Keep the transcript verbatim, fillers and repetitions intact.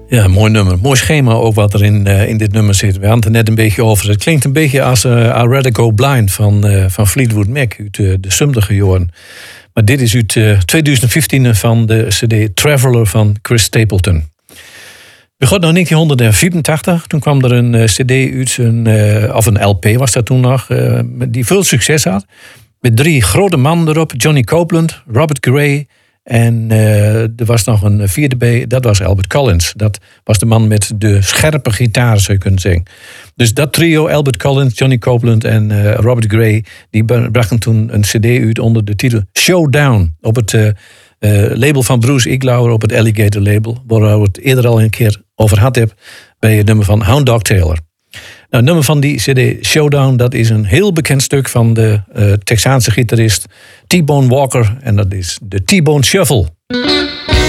Ja, mooi nummer. Mooi schema ook wat er in, uh, in dit nummer zit. We hadden het er net een beetje over. Het klinkt een beetje als uh, I'd Rather Go Blind van, uh, van Fleetwood Mac uit uh, de zestigste jaren. Maar dit is uit uh, twintig vijftien van de cd Traveller van Chris Stapleton. We gaan naar negentien vierentachtig. Toen kwam er een uh, cd uit, een, uh, of een L P was dat toen nog, uh, die veel succes had. Met drie grote mannen erop. Johnny Copeland, Robert Gray en uh, er was nog een vierde bij, dat was Albert Collins. Dat was de man met de scherpe gitaar, zou je kunnen zeggen. Dus dat trio, Albert Collins, Johnny Copeland en uh, Robert Gray, die brachten toen een cd uit onder de titel Showdown. Op het uh, uh, label van Bruce Iglauer, op het Alligator label. Waar we het eerder al een keer over gehad hebben bij het nummer van Hound Dog Taylor. Nou, het nummer van die cd Showdown, dat is een heel bekend stuk van de uh, Texaanse gitarist T-Bone Walker. En dat is de T-Bone Shuffle.